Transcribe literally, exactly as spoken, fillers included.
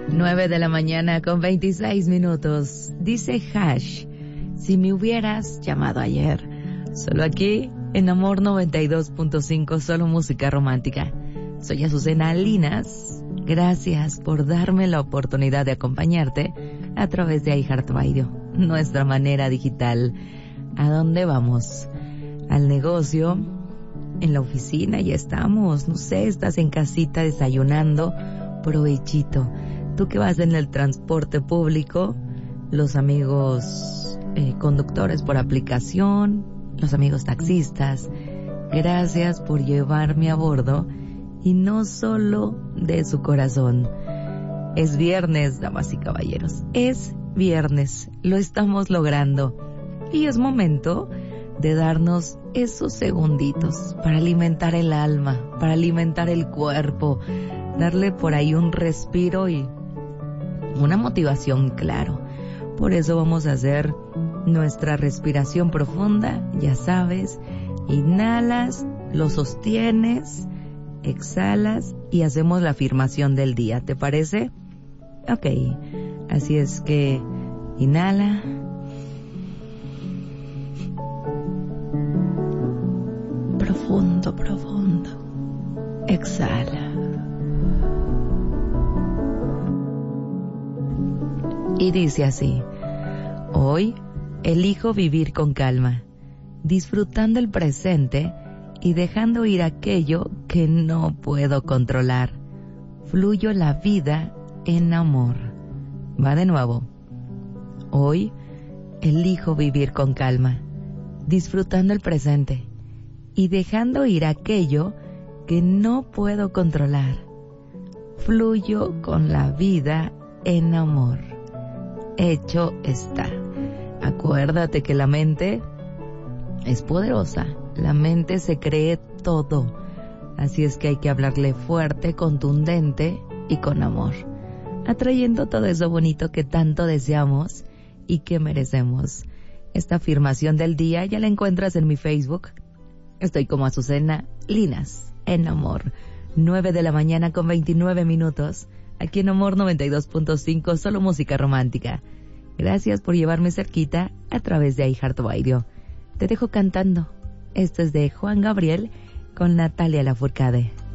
nueve de la mañana con veintiséis minutos. Dice Hash, si me hubieras llamado ayer. Solo aquí, en Amor noventa y dos punto cinco, solo música romántica. Soy Azucena Linas. Gracias por darme la oportunidad de acompañarte a través de iHeartRadio, nuestra manera digital. ¿A dónde vamos? Al negocio, en la oficina, ya estamos. No sé, estás en casita desayunando. Provechito. Tú que vas en el transporte público, los amigos eh, conductores por aplicación, los amigos taxistas, gracias por llevarme a bordo, y no solo de su corazón. Es viernes, damas y caballeros, es viernes, lo estamos logrando, y es momento de darnos esos segunditos para alimentar el alma, para alimentar el cuerpo, darle por ahí un respiro y una motivación, claro. Por eso vamos a hacer nuestra respiración profunda, ya sabes. Inhalas, lo sostienes, exhalas y hacemos la afirmación del día, ¿te parece? Ok, así es que inhala. Profundo, profundo. Exhala. Y dice así: hoy elijo vivir con calma, disfrutando el presente y dejando ir aquello que no puedo controlar. Fluyo la vida en amor. Va de nuevo. Hoy elijo vivir con calma, disfrutando el presente y dejando ir aquello que no puedo controlar. Fluyo con la vida en amor. Hecho está. Acuérdate que la mente es poderosa. La mente se cree todo. Así es que hay que hablarle fuerte, contundente y con amor, atrayendo todo eso bonito que tanto deseamos y que merecemos. Esta afirmación del día ya la encuentras en mi Facebook. Estoy como Azucena Linas, en Amor. nueve de la mañana con veintinueve minutos. Aquí en Amor noventa y dos punto cinco, solo música romántica. Gracias por llevarme cerquita a través de iHeartRadio. Te dejo cantando. Esto es de Juan Gabriel con Natalia Lafourcade.